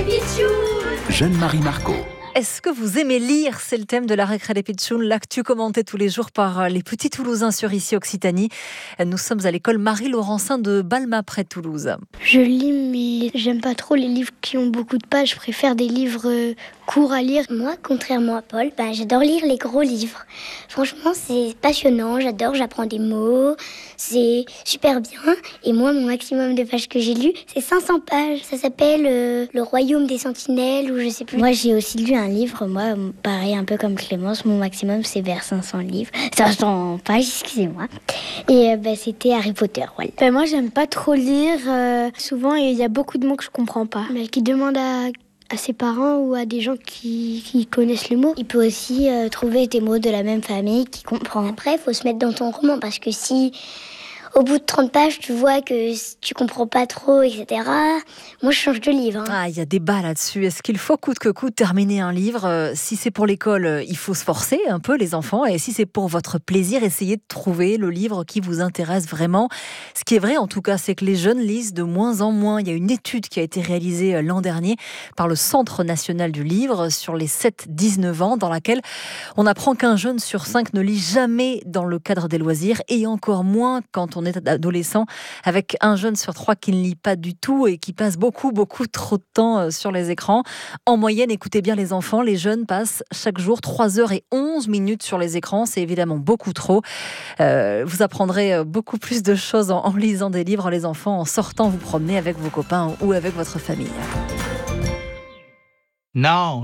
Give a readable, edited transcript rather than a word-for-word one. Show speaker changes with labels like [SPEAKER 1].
[SPEAKER 1] Jeanne Marie Marco.
[SPEAKER 2] Est-ce que vous aimez lire? C'est le thème de la récré des Pitchouns, l'actu commentée tous les jours par les petits Toulousains sur Ici Occitanie. Nous sommes à l'école Marie-Laurencin de Balma, près de Toulouse.
[SPEAKER 3] Je lis, mais j'aime pas trop les livres qui ont beaucoup de pages. Je préfère des livres courts à lire.
[SPEAKER 4] Moi, contrairement à Paul, j'adore lire les gros livres. Franchement, c'est passionnant, j'apprends des mots, c'est super bien. Et moi, mon maximum de pages que j'ai lu, c'est 500 pages. Ça s'appelle Le Royaume des Sentinelles, ou je sais plus.
[SPEAKER 5] Moi, j'ai aussi lu un livre, moi, pareil, un peu comme Clémence, mon maximum, c'est vers 500 pages, excusez-moi. Et c'était Harry Potter, voilà.
[SPEAKER 3] Moi, j'aime pas trop lire. Souvent, il y a beaucoup de mots que je comprends pas. Mais qui demandent à ses parents ou à des gens qui connaissent les mots.
[SPEAKER 5] Il peut aussi trouver des mots de la même famille qu'il comprend.
[SPEAKER 4] Après, il faut se mettre dans ton roman, parce que si au bout de 30 pages, tu vois que tu comprends pas trop, etc. Moi, je change de livre.
[SPEAKER 2] Ah, il y a débat là-dessus. Est-ce qu'il faut coûte que coûte terminer un livre? Si c'est pour l'école, il faut se forcer un peu, les enfants. Et si c'est pour votre plaisir, essayez de trouver le livre qui vous intéresse vraiment. Ce qui est vrai, en tout cas, c'est que les jeunes lisent de moins en moins. Il y a une étude qui a été réalisée l'an dernier par le Centre national du livre sur les 7-19 ans, dans laquelle on apprend qu'un jeune sur 5 ne lit jamais dans le cadre des loisirs, et encore moins quand on est adolescent, avec un jeune sur 3 qui ne lit pas du tout et qui passe beaucoup trop de temps sur les écrans. En moyenne, écoutez bien les enfants, les jeunes passent chaque jour 3h11 sur les écrans. C'est évidemment beaucoup trop. Vous apprendrez beaucoup plus de choses en lisant des livres, les enfants, en sortant vous promener avec vos copains ou avec votre famille.
[SPEAKER 6] Non.